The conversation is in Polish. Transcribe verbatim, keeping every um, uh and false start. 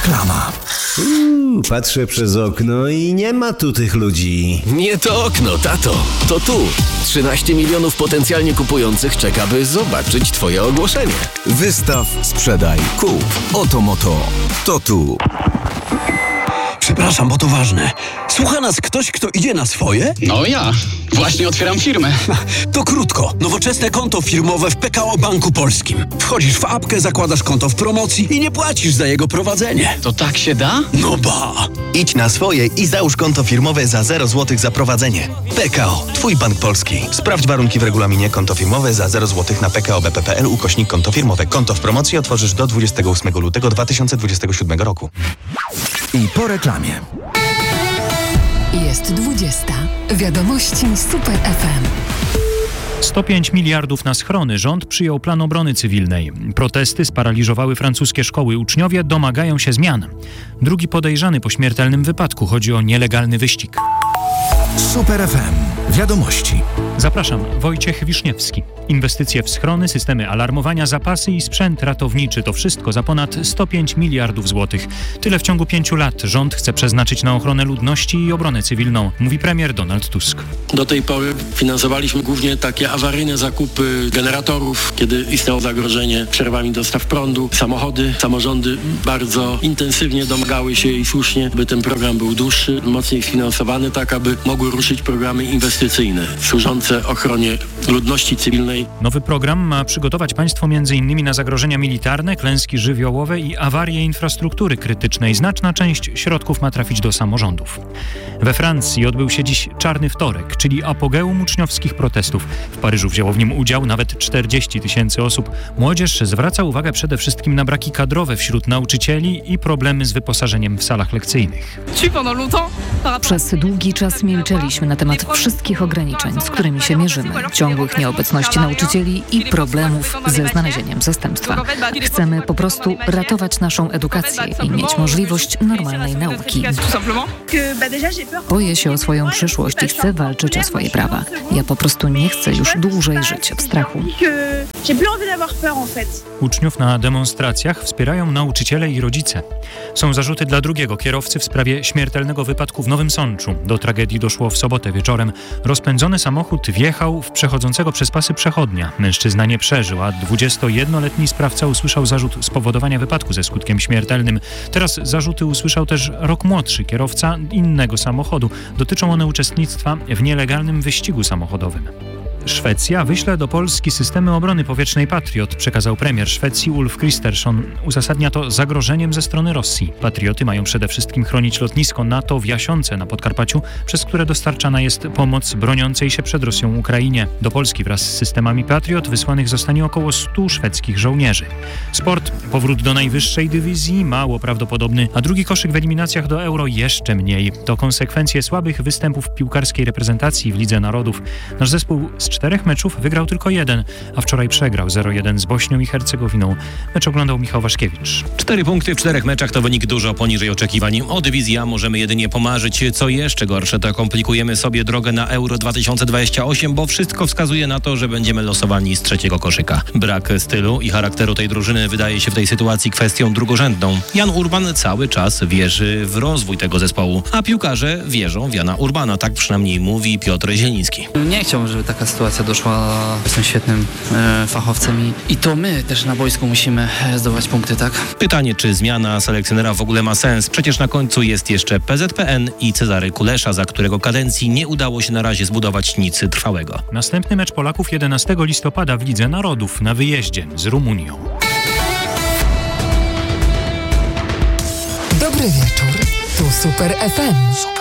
Reklama. Uuu, patrzę przez okno i nie ma tu tych ludzi. Nie to okno, tato. To tu. trzynaście milionów potencjalnie kupujących czeka, by zobaczyć twoje ogłoszenie. Wystaw, sprzedaj, kup. Oto Moto. To tu. Przepraszam, bo to ważne. Słucha nas ktoś, kto idzie na swoje? No ja. Właśnie otwieram firmę. To krótko. Nowoczesne konto firmowe w P K O Banku Polskim. Wchodzisz w apkę, zakładasz konto w promocji i nie płacisz za jego prowadzenie. To tak się da? No ba! Idź na swoje i załóż konto firmowe za zero złotych za prowadzenie. P K O. Twój bank polski. Sprawdź warunki w regulaminie. Konto firmowe za zero złotych na pkobp.pl ukośnik konto firmowe. Konto w promocji otworzysz do dwudziestego ósmego lutego dwa tysiące dwudziestego siódmego roku. I po reklamie. Jest dwudziesta. Wiadomości Super F M. sto pięć miliardów na schrony. Rząd przyjął plan obrony cywilnej. Protesty sparaliżowały francuskie szkoły. Uczniowie domagają się zmian. Drugi podejrzany po śmiertelnym wypadku. Chodzi o nielegalny wyścig. Super F M. Wiadomości. Zapraszam, Wojciech Wiszniewski. Inwestycje w schrony, systemy alarmowania, zapasy i sprzęt ratowniczy to wszystko za ponad sto pięć miliardów złotych. Tyle w ciągu pięciu lat rząd chce przeznaczyć na ochronę ludności i obronę cywilną, mówi premier Donald Tusk. Do tej pory finansowaliśmy głównie takie awaryjne zakupy generatorów, kiedy istniało zagrożenie przerwami dostaw prądu. Samochody, samorządy bardzo intensywnie domagały się i słusznie, by ten program był dłuższy, mocniej sfinansowany, tak aby mogły ruszyć programy inwestycyjne służące ochronie ludności cywilnej. Nowy program ma przygotować państwo m.in. na zagrożenia militarne, klęski żywiołowe i awarie infrastruktury krytycznej. Znaczna część środków ma trafić do samorządów. We Francji odbył się dziś Czarny Wtorek, czyli apogeum uczniowskich protestów. W Paryżu wzięło w nim udział nawet czterdzieści tysięcy osób. Młodzież zwraca uwagę przede wszystkim na braki kadrowe wśród nauczycieli i problemy z wyposażeniem w salach lekcyjnych. Przez długi czas milczeliśmy na temat wszystkich ograniczeń, z którymi się mierzymy. Ciągłych nieobecności nauczycieli i problemów ze znalezieniem zastępstwa. Chcemy po prostu ratować naszą edukację i mieć możliwość normalnej nauki. Boję się o swoją przyszłość i chcę walczyć o swoje prawa. Ja po prostu nie chcę już dłużej żyć w strachu. Uczniów na demonstracjach wspierają nauczyciele i rodzice. Są zarzuty dla drugiego kierowcy w sprawie śmiertelnego wypadku w Nowym Sączu. Do tragedii doszło w sobotę wieczorem. Rozpędzony samochód wjechał w przechodzącego przez pasy przechodnia. Mężczyzna nie przeżył, a dwudziestojednoletni sprawca usłyszał zarzut spowodowania wypadku ze skutkiem śmiertelnym. Teraz zarzuty usłyszał też rok młodszy kierowca innego samochodu. Dotyczą one uczestnictwa w nielegalnym wyścigu samochodowym. Szwecja wyśle do Polski systemy obrony powietrznej Patriot, przekazał premier Szwecji Ulf Kristersson. Uzasadnia to zagrożeniem ze strony Rosji. Patrioty mają przede wszystkim chronić lotnisko NATO w Jasionce na Podkarpaciu, przez które dostarczana jest pomoc broniącej się przed Rosją Ukrainie. Do Polski wraz z systemami Patriot wysłanych zostanie około stu szwedzkich żołnierzy. Sport. Powrót do najwyższej dywizji mało prawdopodobny, a drugi koszyk w eliminacjach do Euro jeszcze mniej. To konsekwencje słabych występów piłkarskiej reprezentacji w Lidze Narodów. Nasz zespół z czterech meczów wygrał tylko jeden, a wczoraj przegrał zero jeden z Bośnią i Hercegowiną. Mecz oglądał Michał Waszkiewicz. Cztery punkty w czterech meczach to wynik dużo poniżej oczekiwań. O dywizji A możemy jedynie pomarzyć. Co jeszcze gorsze, to komplikujemy sobie drogę na Euro dwa tysiące dwadzieścia osiem, bo wszystko wskazuje na to, że będziemy losowani z trzeciego koszyka. Brak stylu i charakteru tej drużyny wydaje się w tej sytuacji kwestią drugorzędną. Jan Urban cały czas wierzy w rozwój tego zespołu, a piłkarze wierzą w Jana Urbana. Tak przynajmniej mówi Piotr Zieliński. Nie chciałbym, żeby taka sytuacja doszła. Jestem świetnym e, fachowcem i, i to my też na boisku musimy zdobywać punkty, tak? Pytanie, czy zmiana selekcjonera w ogóle ma sens? Przecież na końcu jest jeszcze P Z P N i Cezary Kulesza, za którego kadencji nie udało się na razie zbudować nic trwałego. Następny mecz Polaków jedenastego listopada w Lidze Narodów na wyjeździe z Rumunią. Dobry wieczór. Tu Super F M.